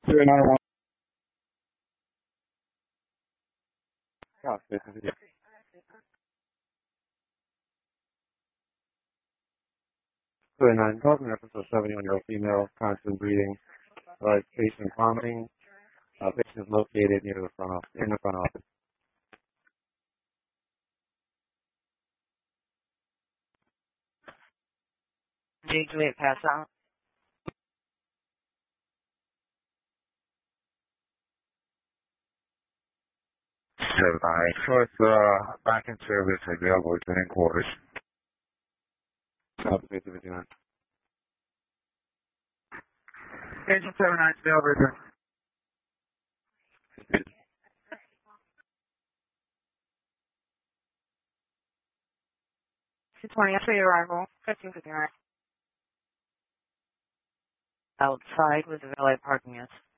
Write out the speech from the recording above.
291. Copy. 209, causing episode 71-year-old female, constant breathing, patient vomiting. Patient is located near the front office, in the front office. Did Juliet pass out? So it's back in service available within quarters. Copy 59. Agent 79, stay over here. 220 after your arrival. 1559. Outside with the valet parking, yes.